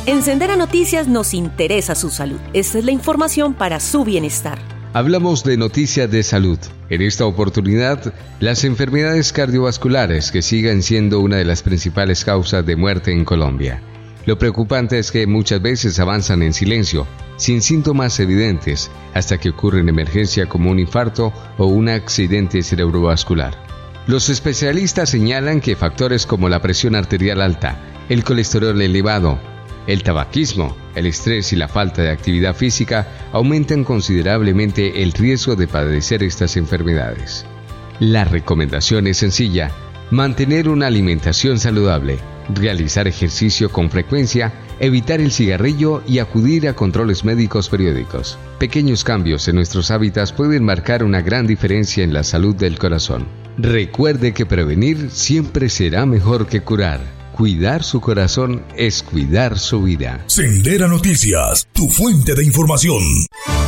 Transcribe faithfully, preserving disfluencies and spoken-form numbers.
En Sendera Noticias nos interesa su salud. Esta es la información para su bienestar. Hablamos de noticias de salud. En esta oportunidad, las enfermedades cardiovasculares que siguen siendo una de las principales causas de muerte en Colombia. Lo preocupante es que muchas veces avanzan en silencio, sin síntomas evidentes, hasta que ocurre una emergencia como un infarto o un accidente cerebrovascular. Los especialistas señalan que factores como la presión arterial alta, el colesterol elevado, el tabaquismo, el estrés y la falta de actividad física aumentan considerablemente el riesgo de padecer estas enfermedades. La recomendación es sencilla: mantener una alimentación saludable, realizar ejercicio con frecuencia, evitar el cigarrillo y acudir a controles médicos periódicos. Pequeños cambios en nuestros hábitos pueden marcar una gran diferencia en la salud del corazón. Recuerde que prevenir siempre será mejor que curar. Cuidar su corazón es cuidar su vida. Sendera Noticias, tu fuente de información.